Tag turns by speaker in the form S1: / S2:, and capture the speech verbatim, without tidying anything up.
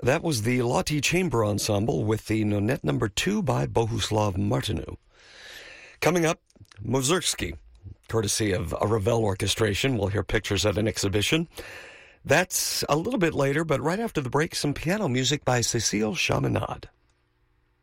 S1: That was the Loti Chamber Ensemble with the Nonette Number Two by Bohuslav Martinu. Coming up, Mussorgsky, courtesy of a Ravel orchestration. We'll hear pictures at an exhibition. That's a little bit later, but right after the break, some piano music by Cécile Chaminade.